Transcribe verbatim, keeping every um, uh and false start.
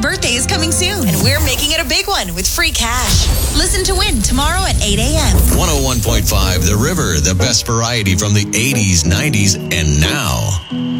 birthday is coming soon, and we're making it a big one with free cash. Listen to win tomorrow at eight a.m. one oh one point five The River, the best variety from the eighties, nineties, and now.